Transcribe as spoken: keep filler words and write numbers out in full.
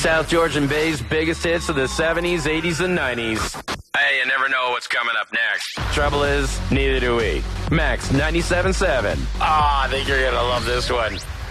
South Georgian Bay's biggest hits of the seventies, eighties, and nineties. Hey, you never know what's coming up next. Trouble is, neither do we. Max ninety-seven point seven. Ah, I think you're going to love this one.